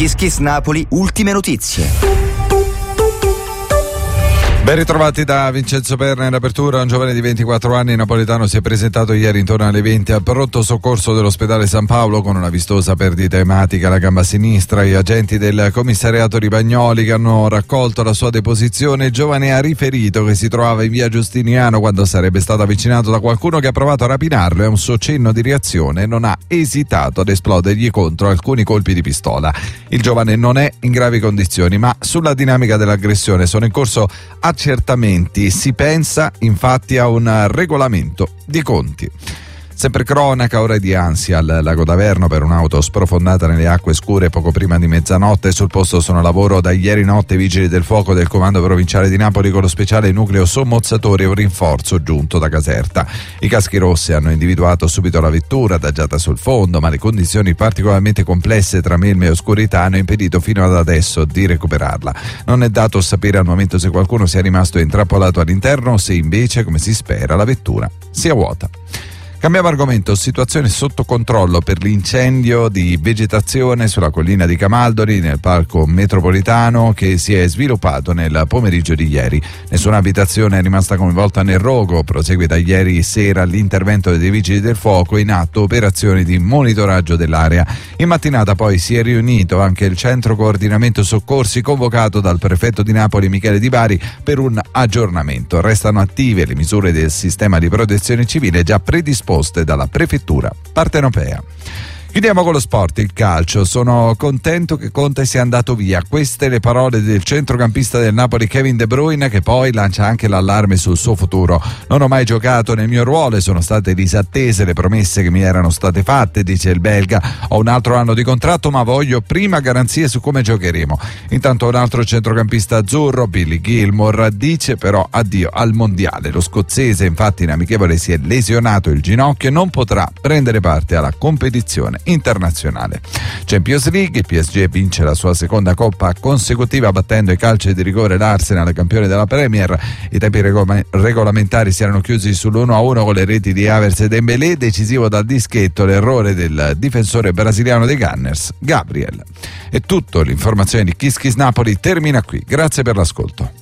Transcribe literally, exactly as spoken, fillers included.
Kiss Kiss Napoli, ultime notizie. Ben ritrovati da Vincenzo Perna in apertura. Un giovane di ventiquattro anni napoletano si è presentato ieri intorno alle venti al pronto soccorso dell'ospedale San Paolo con una vistosa perdita ematica alla gamba sinistra. Gli agenti del commissariato di Bagnoli, che hanno raccolto la sua deposizione, il giovane ha riferito che si trovava in via Giustiniano quando sarebbe stato avvicinato da qualcuno che ha provato a rapinarlo e a un suo cenno di reazione non ha esitato ad esplodergli contro alcuni colpi di pistola. Il giovane non è in gravi condizioni, ma sulla dinamica dell'aggressione sono in corso accertamenti. Si pensa infatti a un regolamento di conti. Sempre cronaca, ore di ansia al Lago d'Averno per un'auto sprofondata nelle acque scure poco prima di mezzanotte. Sul posto sono a lavoro da ieri notte i vigili del fuoco del comando provinciale di Napoli con lo speciale nucleo sommozzatori e un rinforzo giunto da Caserta. I caschi rossi hanno individuato subito la vettura adagiata sul fondo, ma le condizioni particolarmente complesse tra melme e oscurità hanno impedito fino ad adesso di recuperarla. Non è dato sapere al momento se qualcuno sia rimasto intrappolato all'interno o se invece, come si spera, la vettura sia vuota. Cambiamo argomento, situazione sotto controllo per l'incendio di vegetazione sulla collina di Camaldoli nel parco metropolitano che si è sviluppato nel pomeriggio di ieri. Nessuna abitazione è rimasta coinvolta nel rogo, prosegue da ieri sera l'intervento dei vigili del fuoco, in atto operazioni di monitoraggio dell'area. In mattinata poi si è riunito anche il centro coordinamento soccorsi convocato dal prefetto di Napoli Michele Di Bari per un aggiornamento. Restano attive le misure del sistema di protezione civile già predisposte dalla prefettura partenopea. Chiudiamo con lo sport, il calcio. Sono contento che Conte sia andato via. Queste le parole del centrocampista del Napoli Kevin De Bruyne, che poi lancia anche l'allarme sul suo futuro. Non ho mai giocato nel mio ruolo e sono state disattese le promesse che mi erano state fatte, dice il belga. Ho un altro anno di contratto, ma voglio prima garanzie su come giocheremo. Intanto un altro centrocampista azzurro, Billy Gilmour, dice però addio al mondiale. Lo scozzese infatti in amichevole si è lesionato il ginocchio e non potrà prendere parte alla competizione internazionale. Champions League, il P S G vince la sua seconda coppa consecutiva battendo i calci di rigore l'Arsenal, campione della Premier. I tempi regol- regolamentari si erano chiusi sull'uno a uno con le reti di Havertz e Dembélé, decisivo dal dischetto l'errore del difensore brasiliano dei Gunners, Gabriel. È tutto, l'informazione di Kiss Kiss Napoli termina qui. Grazie per l'ascolto.